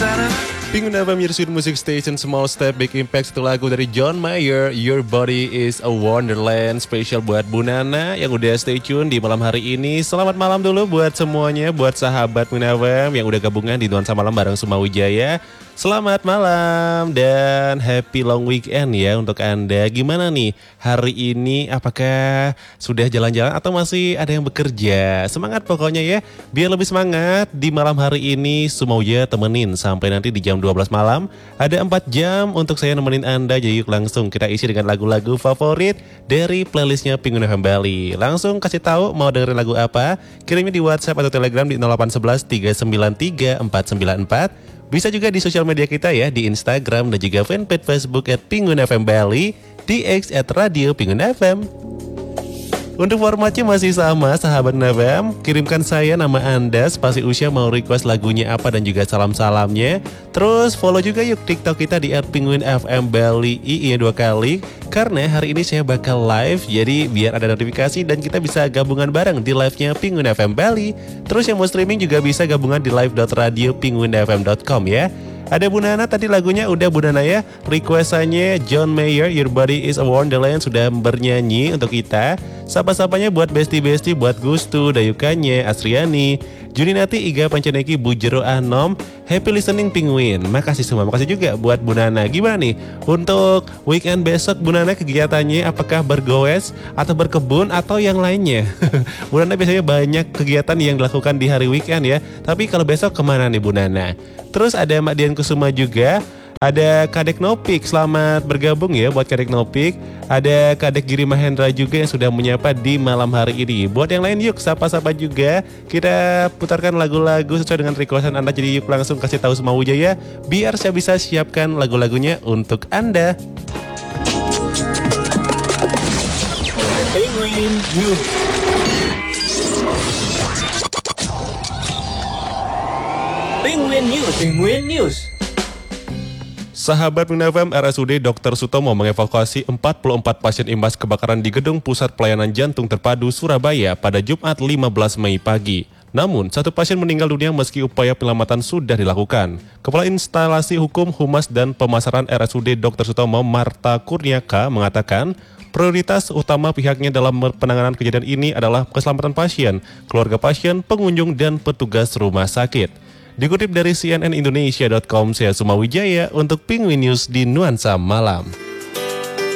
Pengguna FM Your Sweet Music Station, Small Step Big Impact. Satu lagu dari John Mayer, Your Body is a Wonderland. Spesial buat Bu Nana yang udah stay tune di malam hari ini. Selamat malam dulu buat semuanya, buat sahabat Pengguna FM yang udah gabungan di Nuansa Malam bareng Sumawijaya. Selamat malam dan happy long weekend ya untuk Anda. Gimana nih hari ini, apakah sudah jalan-jalan atau masih ada yang bekerja? Semangat pokoknya ya, biar lebih semangat di malam hari ini. Sumawijaya temenin sampai nanti di jam 12 malam. Ada 4 jam untuk saya nemenin Anda. Jadi yuk langsung kita isi dengan lagu-lagu favorit dari playlistnya Pengguna FM Bali. Langsung kasih tahu mau dengerin lagu apa, kirimnya di WhatsApp atau Telegram di 0811 393 494. Bisa juga di sosial media kita ya, di Instagram dan juga fanpage Facebook @Pengguna FM Bali, di X @Radio Pengguna FM. Untuk formatnya masih sama, sahabat FM. Kirimkan saya nama Anda, spasi usia, mau request lagunya apa dan juga salam-salamnya. Terus follow juga yuk TikTok kita di @penguin_fm Bali II 2 kali. Karena hari ini saya bakal live, jadi biar ada notifikasi dan kita bisa gabungan bareng di live-nya Penguin FM Bali. Terus yang mau streaming juga bisa gabungan di live.radiopenguinfm.com ya. Ada Bu Nana tadi lagunya udah Bu Nana ya. Requestannya John Mayer, Your Body is a Wonderland sudah bernyanyi untuk kita. Sapa-sapanya buat Besti-Besti, buat Gustu, Dayukanya, Asriani, Juninati, Iga Panceneki, Bu Jero Anom. Happy listening Penguin. Makasih semua, makasih juga buat Bu Nana. Gimana nih untuk weekend besok Bu Nana kegiatannya? Apakah bergoes atau berkebun atau yang lainnya? Bu Nana biasanya banyak kegiatan yang dilakukan di hari weekend ya. Tapi kalau besok kemana nih Bu Nana? Terus ada Mbak Dian Kusuma juga. Ada Kadek Nopik, selamat bergabung ya buat Kadek Nopik. Ada Kadek Giri Mahendra juga yang sudah menyapa di malam hari ini. Buat yang lain yuk sapa-sapa juga. Kita putarkan lagu-lagu sesuai dengan requestan Anda. Jadi yuk langsung kasih tahu Sumawijaya biar saya bisa siapkan lagu-lagunya untuk Anda. Penguin News. Penguin News. Penguin News. Sahabat Pengguna FM, RSUD Dr. Sutomo mengevakuasi 44 pasien imbas kebakaran di Gedung Pusat Pelayanan Jantung Terpadu Surabaya pada Jumat 15 Mei pagi. Namun, satu pasien meninggal dunia meski upaya penyelamatan sudah dilakukan. Kepala Instalasi Hukum, Humas, dan Pemasaran RSUD Dr. Sutomo, Marta Kurniaka, mengatakan prioritas utama pihaknya dalam penanganan kejadian ini adalah keselamatan pasien, keluarga pasien, pengunjung, dan petugas rumah sakit. Dikutip dari cnnindonesia.com, saya Sumawijaya untuk Penguin News di Nuansa Malam.